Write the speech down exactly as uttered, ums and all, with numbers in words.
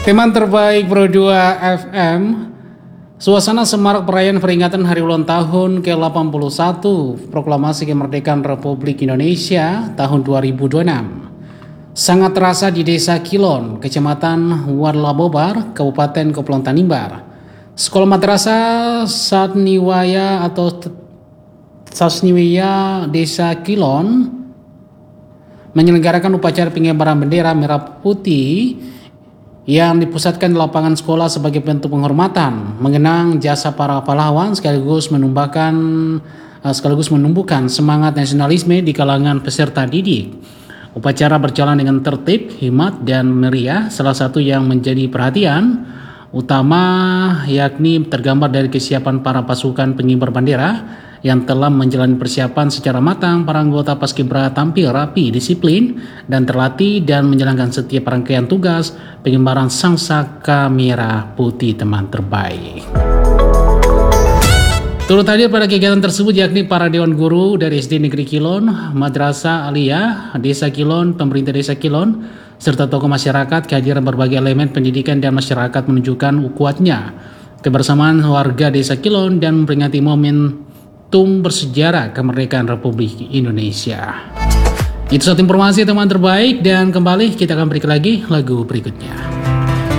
Teman terbaik Pro dua F M, suasana semarak perayaan peringatan hari ulang tahun ke delapan puluh satu Proklamasi Kemerdekaan Republik Indonesia tahun dua ribu dua puluh enam sangat terasa di Desa Kilon, Kecamatan Warlabobar, Kabupaten Kepulauan Tanimbar. Sekolah Madrasah Satniwaya atau Sasniwaya Desa Kilon menyelenggarakan upacara pengibaran bendera merah putih yang dipusatkan di lapangan sekolah sebagai bentuk penghormatan, mengenang jasa para pahlawan sekaligus menumbuhkan sekaligus menumbuhkan semangat nasionalisme di kalangan peserta didik. Upacara berjalan dengan tertib, hikmat, dan meriah. Salah satu yang menjadi perhatian utama yakni tergambar dari kesiapan para pasukan pengibar bendera yang telah menjalani persiapan secara matang. Para anggota Paskibra tampil rapi, disiplin, dan terlatih dan menjalankan setiap rangkaian tugas pengibaran sangsaka merah putih teman terbaik. Turut hadir pada kegiatan tersebut yakni para Dewan Guru dari S D Negeri Kilon, Madrasah Aliyah Desa Kilon, pemerintah Desa Kilon, serta tokoh masyarakat. Kehadiran berbagai elemen pendidikan dan masyarakat menunjukkan kuatnya kebersamaan warga Desa Kilon dan memperingati momen tum bersejarah kemerdekaan Republik Indonesia. Itu satu informasi teman terbaik, dan kembali kita akan berikan lagi lagu berikutnya.